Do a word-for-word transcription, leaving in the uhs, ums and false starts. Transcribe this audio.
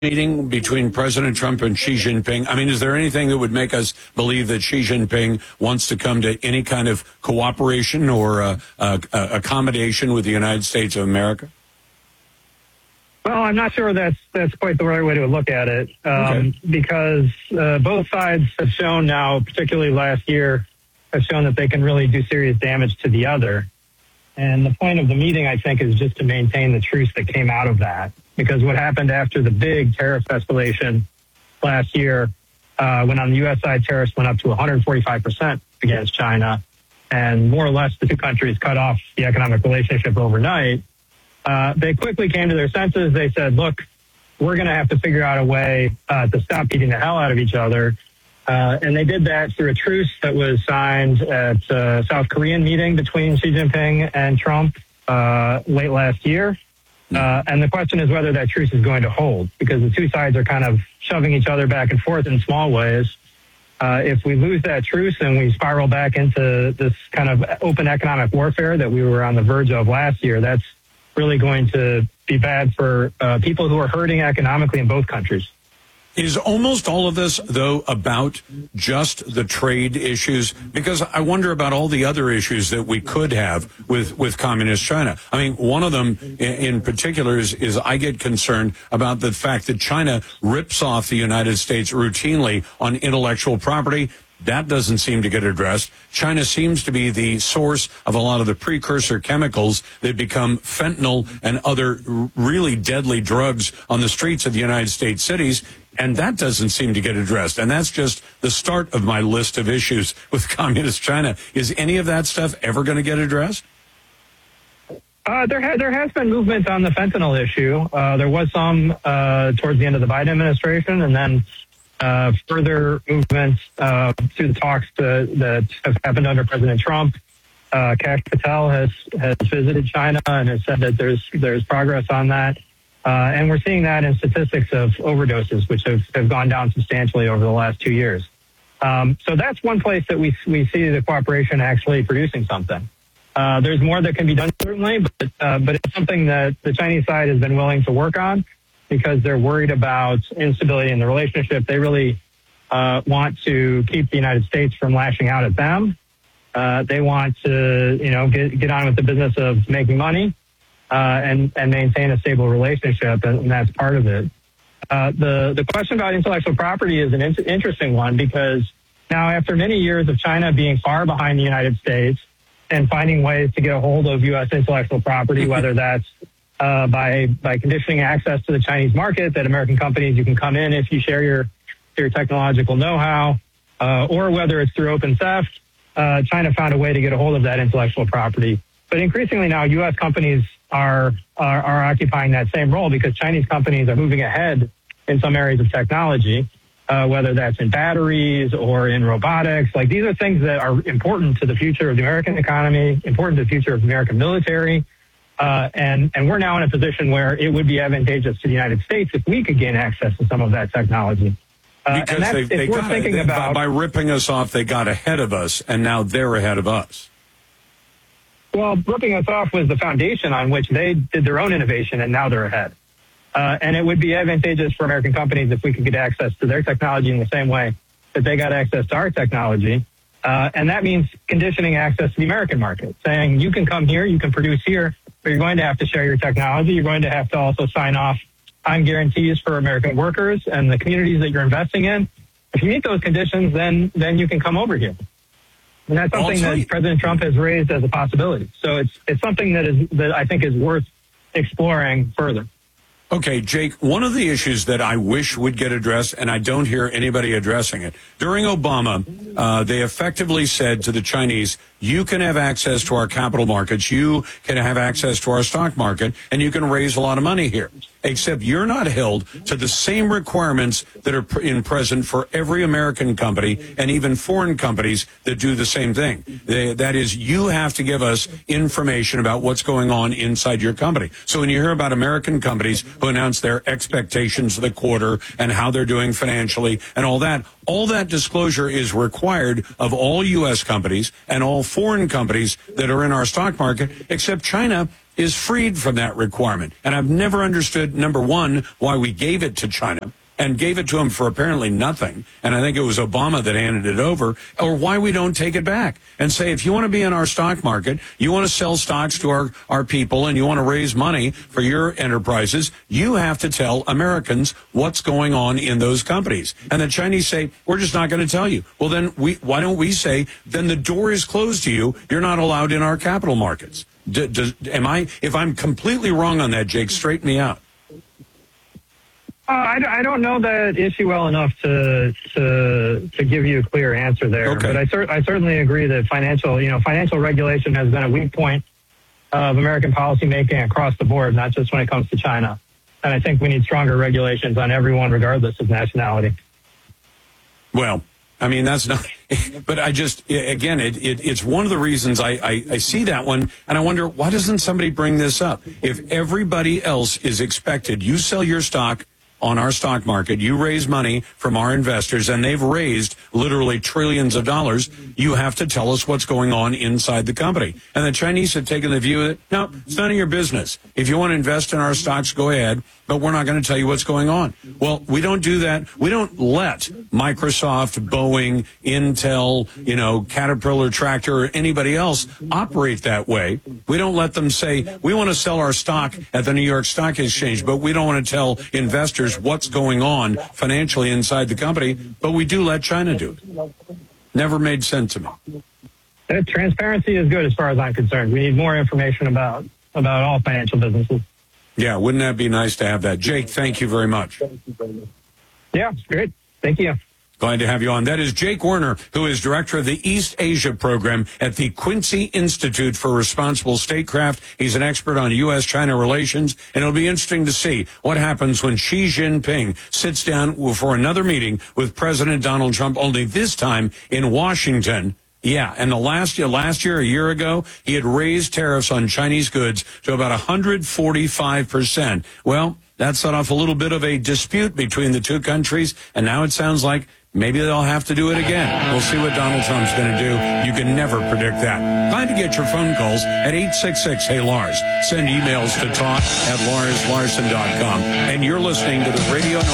meeting between President Trump and Xi Jinping? I mean, is there anything that would make us believe that Xi Jinping wants to come to any kind of cooperation or uh, uh, uh, accommodation with the United States of America? Well, I'm not sure that's that's quite the right way to look at it, um, okay. because uh, both sides have shown now, particularly last year, have shown that they can really do serious damage to the other. And the point of the meeting, I think, is just to maintain the truce that came out of that. Because what happened after the big tariff escalation last year, uh, when on the U S side, tariffs went up to one hundred forty-five percent against China, and more or less the two countries cut off the economic relationship overnight, uh, they quickly came to their senses. They said, look, we're going to have to figure out a way uh, to stop beating the hell out of each other. Uh, and they did that through a truce that was signed at a South Korean meeting between Xi Jinping and Trump uh, late last year. Uh, and the question is whether that truce is going to hold, because the two sides are kind of shoving each other back and forth in small ways. Uh, if we lose that truce and we spiral back into this kind of open economic warfare that we were on the verge of last year, that's really going to be bad for uh, people who are hurting economically in both countries. Is almost all of this, though, about just the trade issues? Because I wonder about all the other issues that we could have with, with communist China. I mean, one of them in, in particular is, is I get concerned about the fact that China rips off the United States routinely on intellectual property. That doesn't seem to get addressed. China seems to be the source of a lot of the precursor chemicals that become fentanyl and other really deadly drugs on the streets of the United States cities. And that doesn't seem to get addressed. And that's just the start of my list of issues with communist China. Is any of that stuff ever going to get addressed? Uh, there, ha- there has been movement on the fentanyl issue. Uh, there was some uh, towards the end of the Biden administration, and then uh, further movement uh, through the talks to, that have happened under President Trump. Uh, Kash Patel has, has visited China and has said that there's there's progress on that. Uh, and we're seeing that in statistics of overdoses, which have, have gone down substantially over the last two years. Um, so that's one place that we we see the cooperation actually producing something. Uh, there's more that can be done, certainly, but uh, but it's something that the Chinese side has been willing to work on because they're worried about instability in the relationship. They really uh, want to keep the United States from lashing out at them. Uh, they want to, you know, get get on with the business of making money. Uh, and, and maintain a stable relationship, and, and that's part of it. Uh, the, the question about intellectual property is an in- interesting one because now after many years of China being far behind the United States and finding ways to get a hold of U S intellectual property, whether that's uh, by by conditioning access to the Chinese market, that American companies, you can come in if you share your, your technological know-how, uh, or whether it's through open theft, uh, China found a way to get a hold of that intellectual property. But increasingly now, U S companies Are, are are occupying that same role because Chinese companies are moving ahead in some areas of technology, uh, whether that's in batteries or in robotics. Like these are things that are important to the future of the American economy, important to the future of the American military. Uh, and, and we're now in a position where it would be advantageous to the United States if we could gain access to some of that technology. Uh, because and that's, they, if they we're got, thinking they, about, by ripping us off, they got ahead of us, and now they're ahead of us. Well, ripping us off was the foundation on which they did their own innovation, and now they're ahead. Uh, and it would be advantageous for American companies if we could get access to their technology in the same way that they got access to our technology. Uh, and that means conditioning access to the American market, saying you can come here, you can produce here, but you're going to have to share your technology. You're going to have to also sign off on guarantees for American workers and the communities that you're investing in. If you meet those conditions, then then you can come over here. And that's something that President Trump has raised as a possibility. So it's it's something that is that I think is worth exploring further. Okay, Jake, one of the issues that I wish would get addressed, and I don't hear anybody addressing it, during Obama, uh, they effectively said to the Chinese, you can have access to our capital markets, you can have access to our stock market, and you can raise a lot of money here. Except you're not held to the same requirements that are in present for every American company and even foreign companies that do the same thing. They, that is, you have to give us information about what's going on inside your company. So when you hear about American companies who announce their expectations of the quarter and how they're doing financially and all that, all that disclosure is required of all U S companies and all foreign companies that are in our stock market, except China is freed from that requirement. And I've never understood, number one, why we gave it to China and gave it to them for apparently nothing. And I think it was Obama that handed it over, or why we don't take it back and say, if you want to be in our stock market, you want to sell stocks to our, our people, and you want to raise money for your enterprises, you have to tell Americans what's going on in those companies. And the Chinese say, we're just not going to tell you. Well, then we, why don't we say, then the door is closed to you. You're not allowed in our capital markets. D- does, am I, if I'm completely wrong on that, Jake, straighten me out. Uh, I, I don't know that issue well enough to to to give you a clear answer there. Okay. But I, cer- I certainly agree that financial, you know, financial regulation has been a weak point of American policymaking across the board, not just when it comes to China. And I think we need stronger regulations on everyone, regardless of nationality. Well, I mean, that's not, but I just, again, it, it, it's one of the reasons I, I, I see that one, and I wonder, why doesn't somebody bring this up? If everybody else is expected, you sell your stock on our stock market, you raise money from our investors, and they've raised literally trillions of dollars, you have to tell us what's going on inside the company. And the Chinese have taken the view that, no, it's none of your business. If you want to invest in our stocks, go ahead, but we're not going to tell you what's going on. Well, we don't do that. We don't let Microsoft, Boeing, Intel, you know, Caterpillar Tractor, or anybody else operate that way. We don't let them say, we want to sell our stock at the New York Stock Exchange, but we don't want to tell investors what's going on financially inside the company, but we do let China do it. Never made sense to me. Uh, Transparency is good as far as I'm concerned. We need more information about, about all financial businesses. Yeah, wouldn't that be nice to have that? Jake, thank you very much. Yeah, great. Thank you. Glad to have you on. That is Jake Werner, who is director of the East Asia program at the Quincy Institute for Responsible Statecraft. He's an expert on U S China relations, and it'll be interesting to see what happens when Xi Jinping sits down for another meeting with President Donald Trump, only this time in Washington. Yeah, and the last year, last year, a year ago, he had raised tariffs on Chinese goods to about one hundred forty-five percent. Well, that set off a little bit of a dispute between the two countries, and now it sounds like maybe they'll have to do it again. We'll see what Donald Trump's going to do. You can never predict that. Time to get your phone calls at eight six six, hey Lars. Send emails to talk at lars larson dot com. And you're listening to the Radio